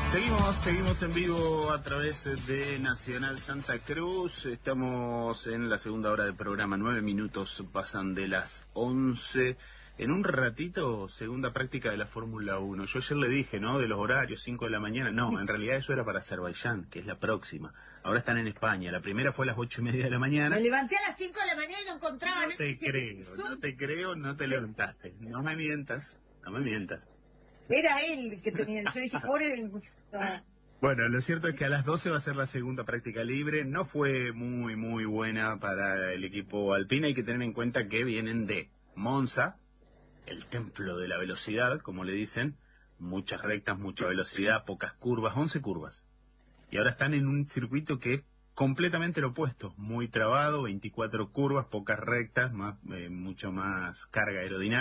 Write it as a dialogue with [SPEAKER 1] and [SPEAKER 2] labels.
[SPEAKER 1] Seguimos en vivo a través de Nacional Santa Cruz. Estamos en la segunda hora del programa. 9 minutos pasan de las 11. En un ratito, segunda práctica de la Fórmula 1. Yo ayer le dije, ¿no? De los horarios, 5 de la mañana. No, en realidad eso era para Azerbaiyán, que es la próxima. Ahora están en España. La primera fue a las 8:30 de la mañana.
[SPEAKER 2] Me levanté a las 5 de la mañana y no encontraba
[SPEAKER 1] No te creo, no te levantaste. No me mientas.
[SPEAKER 2] Era él el que tenía. Yo dije, pobre. No.
[SPEAKER 1] Bueno, lo cierto es que a las 12 va a ser la segunda práctica libre. No fue muy buena para el equipo Alpine. Hay que tener en cuenta que vienen de Monza, el templo de la velocidad, como le dicen. Muchas rectas, mucha velocidad, pocas curvas, 11 curvas. Y ahora están en un circuito que es completamente lo opuesto. Muy trabado, 24 curvas, pocas rectas, mucho más carga aerodinámica.